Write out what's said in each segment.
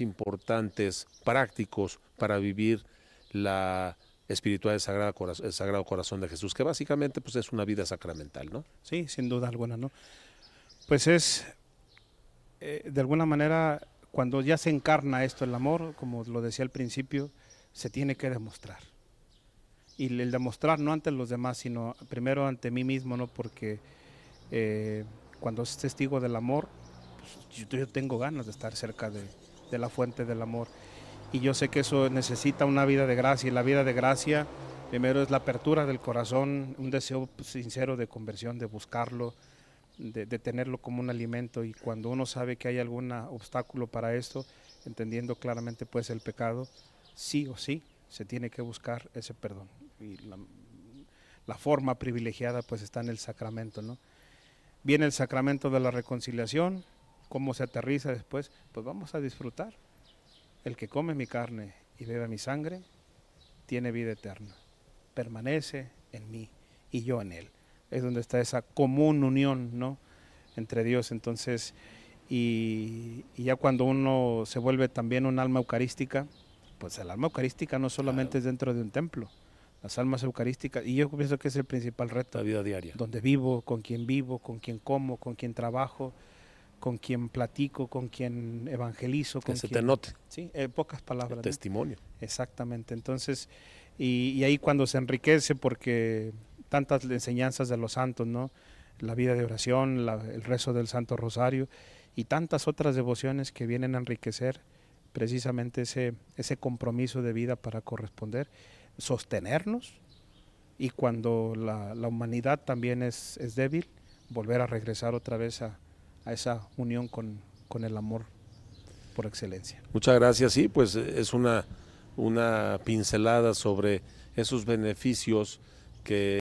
más importantes, prácticos, para vivir la espiritual del Sagrado Corazón de Jesús, que básicamente pues, es una vida sacramental, ¿no? Sí, sin duda alguna, ¿no? Pues es, de alguna manera, cuando ya se encarna esto, el amor, como lo decía al principio, se tiene que demostrar. Y el demostrar no ante los demás, sino primero ante mí mismo, ¿no? Porque cuando es testigo del amor, pues yo tengo ganas de estar cerca de la fuente del amor. Y yo sé que eso necesita una vida de gracia, y la vida de gracia primero es la apertura del corazón, un deseo sincero de conversión, de buscarlo, de tenerlo como un alimento, y cuando uno sabe que hay algún obstáculo para esto, entendiendo claramente pues el pecado, sí o sí se tiene que buscar ese perdón, y la forma privilegiada pues está en el sacramento, ¿no? Viene el sacramento de la reconciliación. ¿Cómo se aterriza después? Pues vamos a disfrutar. El que come mi carne y bebe mi sangre tiene vida eterna, permanece en mí y yo en él. Es donde está esa común unión, ¿no?, entre Dios. Entonces, y ya cuando uno se vuelve también un alma eucarística, pues el alma eucarística no solamente es dentro de un templo, las almas eucarísticas, y yo pienso que es el principal reto. La vida diaria. Donde vivo, con quien como, con quien trabajo, con quien platico, con quien evangelizo, Que con se quien... te note. Sí, pocas palabras. El testimonio. ¿No? Exactamente. Entonces, y ahí cuando se enriquece, porque tantas enseñanzas de los santos, ¿no? La vida de oración, el rezo del Santo Rosario y tantas otras devociones que vienen a enriquecer precisamente ese compromiso de vida para corresponder, sostenernos, y cuando la humanidad también es débil, volver a regresar otra vez a esa unión con el amor por excelencia. Muchas gracias. Sí, pues es una pincelada sobre esos beneficios que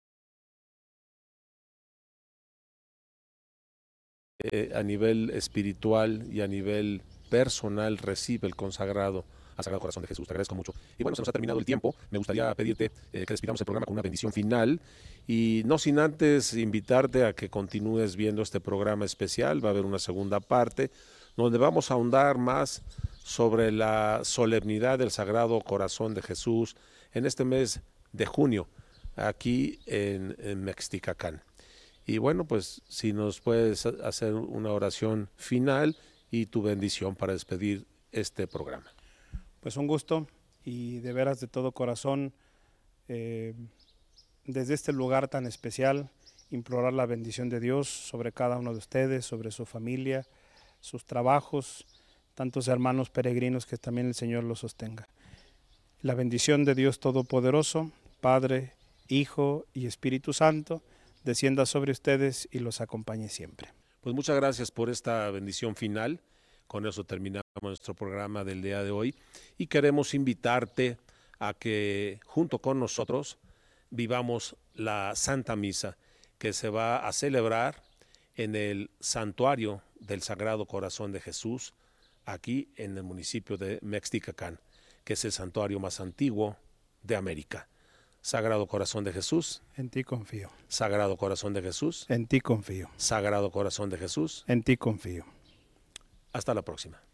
a nivel espiritual y a nivel personal recibe el consagrado al Sagrado Corazón de Jesús. Te agradezco mucho. Y bueno, se nos ha terminado el tiempo. Me gustaría pedirte que despidamos el programa con una bendición final, y no sin antes invitarte a que continúes viendo este programa especial. Va a haber una segunda parte donde vamos a ahondar más sobre la solemnidad del Sagrado Corazón de Jesús en este mes de junio, aquí en Mexticacán. Y bueno, pues si nos puedes hacer una oración final y tu bendición para despedir este programa. Pues un gusto, y de veras de todo corazón, desde este lugar tan especial, implorar la bendición de Dios sobre cada uno de ustedes, sobre su familia, sus trabajos, tantos hermanos peregrinos, que también el Señor los sostenga. La bendición de Dios Todopoderoso, Padre, Hijo y Espíritu Santo, descienda sobre ustedes y los acompañe siempre. Pues muchas gracias por esta bendición final. Con eso terminamos nuestro programa del día de hoy, y queremos invitarte a que junto con nosotros vivamos la Santa Misa, que se va a celebrar en el Santuario del Sagrado Corazón de Jesús, aquí en el municipio de Mexticacán, que es el santuario más antiguo de América. Sagrado Corazón de Jesús. En ti confío. Sagrado Corazón de Jesús. En ti confío. Sagrado Corazón de Jesús. En ti confío. Hasta la próxima.